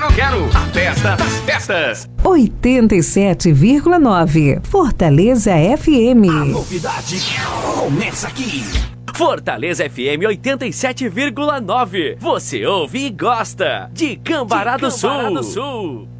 Quero. A festa das festas. 87,9. Fortaleza FM. A novidade começa aqui. Fortaleza FM 87,9. Você ouve e gosta de Cambará do Sul.